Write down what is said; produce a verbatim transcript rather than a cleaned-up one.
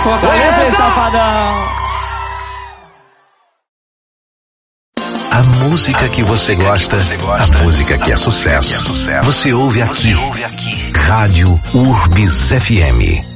Fortaleza, safadão! A música que você gosta, a música que é sucesso. Você ouve aqui. Rádio Urbis F M.